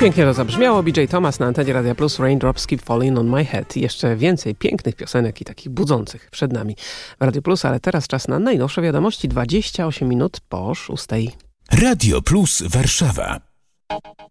Pięknie to zabrzmiało. BJ Thomas na antenie Radia Plus, Raindrops Keep Falling on My Head. Jeszcze więcej pięknych piosenek i takich budzących przed nami w Radio Plus, ale teraz czas na najnowsze wiadomości. 28 minut po 6. Radio Plus Warszawa.